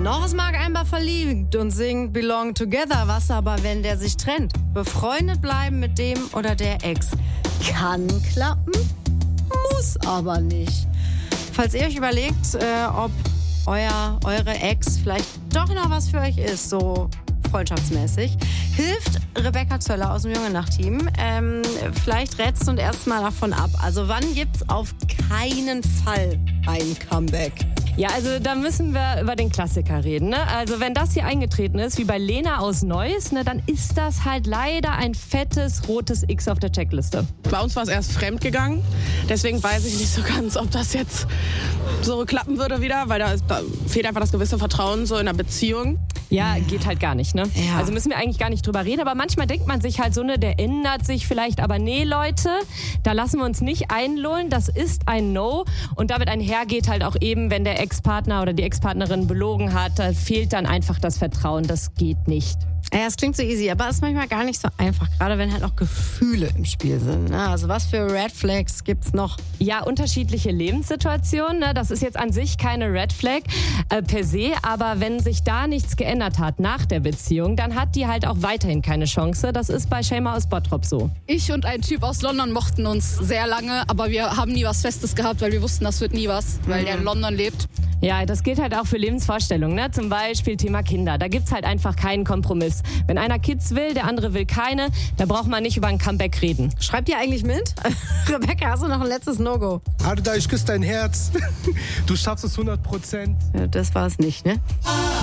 Noch ist Marc Amber verliebt und singt Belong Together. Was aber, wenn der sich trennt? Befreundet bleiben mit dem oder der Ex. Kann klappen, muss aber nicht. Falls ihr euch überlegt, ob eure Ex vielleicht doch noch was für euch ist, so freundschaftsmäßig, hilft Rebecca Zöller aus dem Junge Nacht-Team. Vielleicht rätst du uns erstmal davon ab. Also wann gibt's auf keinen Fall ein Comeback? Ja, also da müssen wir über den Klassiker reden. Ne? Also wenn das hier eingetreten ist, wie bei Lena aus Neuss, ne, dann ist das halt leider ein fettes rotes X auf der Checkliste. Bei uns war es erst fremd gegangen. Deswegen weiß ich nicht so ganz, ob das jetzt so klappen würde wieder, weil da fehlt einfach das gewisse Vertrauen so in der Beziehung. Ja, geht halt gar nicht, ne? Ja. Also müssen wir eigentlich gar nicht drüber reden, aber manchmal denkt man sich halt so, ne, der ändert sich vielleicht, aber nee, Leute, da lassen wir uns nicht einlullen, das ist ein No und damit einhergeht halt auch eben, wenn der Ex-Partner oder die Ex-Partnerin belogen hat, da fehlt dann einfach das Vertrauen, das geht nicht. Ja, es klingt so easy, aber es ist manchmal gar nicht so einfach, gerade wenn halt noch Gefühle im Spiel sind. Ne? Also was für Red Flags gibt's noch? Ja, unterschiedliche Lebenssituationen, ne? Das ist jetzt an sich keine Red Flag per se, aber wenn sich da nichts geändert hat nach der Beziehung, dann hat die halt auch weiterhin keine Chance. Das ist bei Shema aus Bottrop so. Ich und ein Typ aus London mochten uns sehr lange, aber wir haben nie was Festes gehabt, weil wir wussten, das wird nie was, weil der in London lebt. Ja, das gilt halt auch für Lebensvorstellungen, ne? Zum Beispiel Thema Kinder. Da gibt's halt einfach keinen Kompromiss. Wenn einer Kids will, der andere will keine, da braucht man nicht über ein Comeback reden. Schreibt ihr eigentlich mit? Rebecca, hast du noch ein letztes No-Go? Arda, ich küsse dein Herz. Du schaffst es 100%. Ja, das war es nicht, ne?